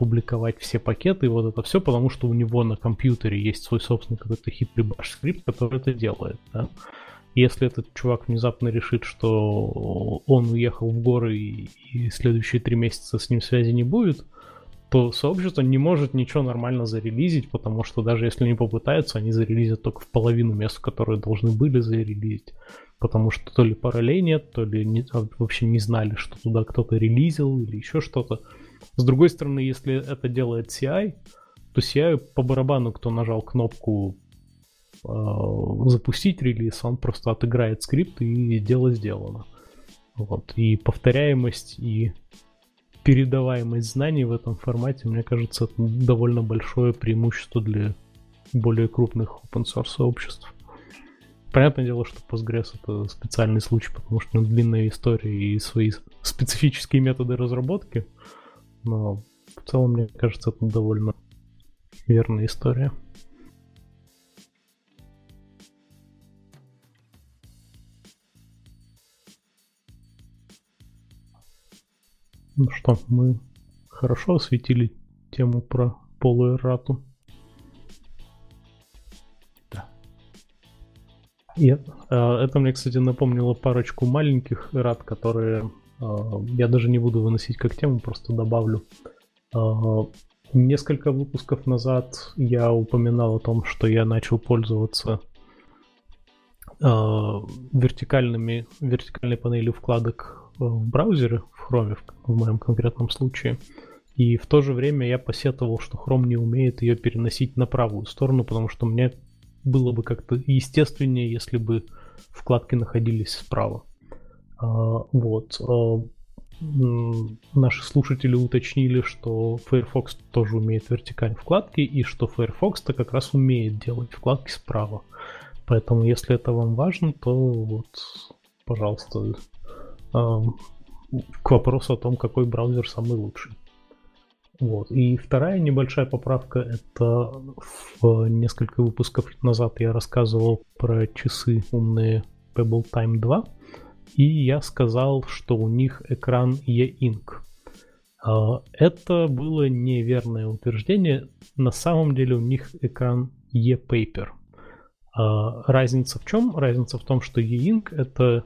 публиковать все пакеты и вот это все, потому что у него на компьютере есть свой собственный какой-то хитрый баш-скрипт, который это делает, да. Если этот чувак внезапно решит, что он уехал в горы и следующие 3 месяца с ним связи не будет, то сообщество не может ничего нормально зарелизить, потому что даже если они попытаются, они зарелизят только в половину мест, которые должны были зарелизить. Потому что то ли паролей нет, то ли вообще не знали, что туда кто-то релизил или еще что-то. С другой стороны, если это делает CI, то CI по барабану, кто нажал кнопку запустить релиз, он просто отыграет скрипт и дело сделано. Вот. И повторяемость, и передаваемость знаний в этом формате, мне кажется, это довольно большое преимущество для более крупных open source сообществ. Понятное дело, что Postgres это специальный случай, потому что длинная история и свои специфические методы разработки, но в целом, мне кажется, это довольно верная история. Ну что, мы хорошо осветили тему про полуэррату. Да. И это мне, кстати, напомнило парочку маленьких эррат, которые я даже не буду выносить как тему, просто добавлю. Несколько выпусков назад я упоминал о том, что я начал пользоваться вертикальной панелью вкладок в браузере, в Chrome в моем конкретном случае. И в то же время я посетовал, что Chrome не умеет ее переносить на правую сторону, потому что мне было бы как-то естественнее, если бы вкладки находились справа. Вот. Наши слушатели уточнили, что Firefox тоже умеет вертикальные вкладки, и что Firefox-то как раз умеет делать вкладки справа. Поэтому, если это вам важно, то вот, пожалуйста, к вопросу о том, какой браузер самый лучший. Вот. И вторая небольшая поправка, это в несколько выпусков назад я рассказывал про часы умные Pebble Time 2, и я сказал, что у них экран E-Ink. Это было неверное утверждение. На самом деле у них экран E-Paper. Разница в чем? Разница в том, что E-Ink — это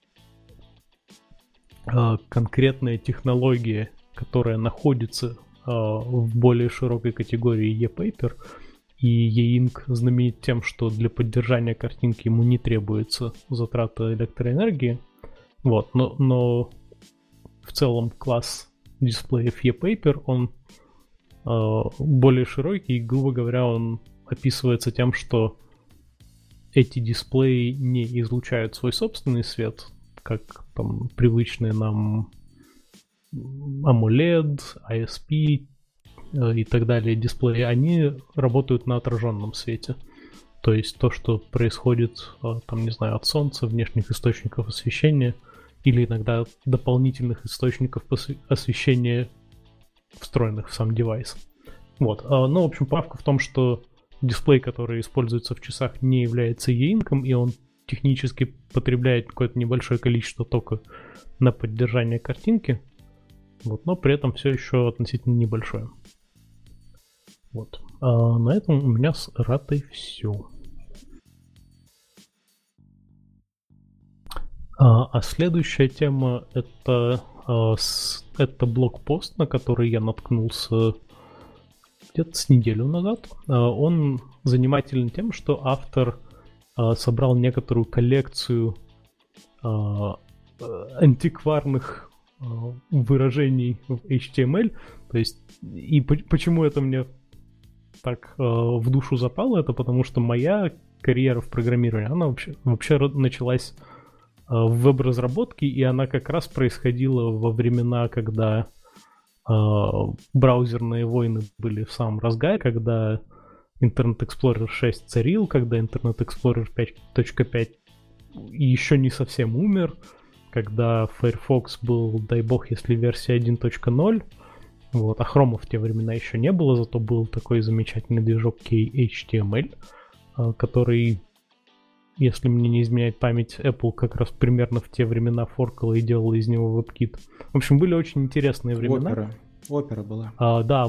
конкретная технология, которая находится в более широкой категории E-Paper, и E-Ink знаменит тем, что для поддержания картинки ему не требуется затрата электроэнергии. Вот, но в целом класс дисплеев E-Paper, он более широкий, и, грубо говоря, он описывается тем, что эти дисплеи не излучают свой собственный свет, как там привычные нам AMOLED, ISP и так далее дисплеи, они работают на отраженном свете. То есть то, что происходит, там, не знаю, от солнца, внешних источников освещения, или иногда дополнительных источников освещения, встроенных в сам девайс. Вот. Ну, в общем, правка в том, что дисплей, который используется в часах, не является E-Ink, и он технически потребляет какое-то небольшое количество тока на поддержание картинки, вот, но при этом все еще относительно небольшое. Вот. На этом у меня с эрратой все. А следующая тема это блогпост, на который я наткнулся где-то с неделю назад. Он занимателен тем, что автор собрал некоторую коллекцию антикварных выражений в HTML. То есть, и почему это мне так в душу запало, это потому что моя карьера в программировании, она вообще началась в веб-разработке, и она как раз происходила во времена, когда браузерные войны были в самом разгаре, когда Internet Explorer 6 царил, когда Internet Explorer 5.5 еще не совсем умер, когда Firefox был, дай бог, если версия 1.0, вот, а Chrome в те времена еще не было, зато был такой замечательный движок KHTML, который, если мне не изменяет память, Apple как раз примерно в те времена форкала и делала из него WebKit. В общем, были очень интересные времена. Opera была. Да,